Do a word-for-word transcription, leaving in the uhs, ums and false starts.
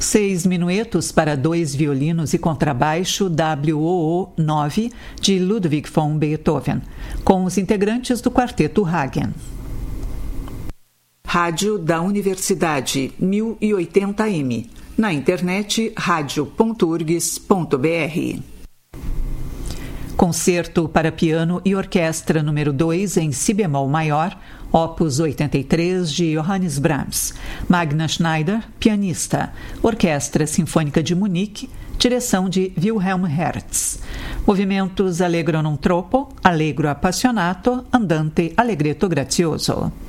Seis minuetos para dois violinos e contrabaixo W O O nove de Ludwig von Beethoven, com os integrantes do Quarteto Hagen. Rádio da Universidade mil e oitenta M. Na internet rádio ponto u r g s ponto b r. Concerto para piano e orquestra número dois em si bemol maior, opus oitenta e três de Johannes Brahms. Magna Schneider, pianista. Orquestra Sinfônica de Munique, direção de Wilhelm Hertz. Movimentos allegro non troppo, allegro appassionato, andante allegretto grazioso.